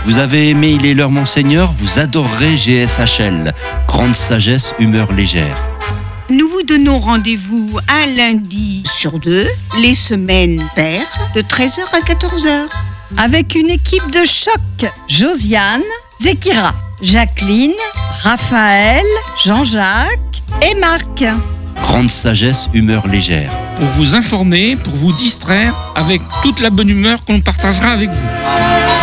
Vous avez aimé Il est l'heure Monseigneur, vous adorerez GSHL. Grande sagesse, humeur légère. Nous vous donnons rendez-vous un lundi sur 2, les semaines paires, de 13h à 14h. Avec une équipe de choc, Josiane, Zekira, Jacqueline, Raphaël, Jean-Jacques et Marc. Grande sagesse, humeur légère. Pour vous informer, pour vous distraire, avec toute la bonne humeur qu'on partagera avec vous.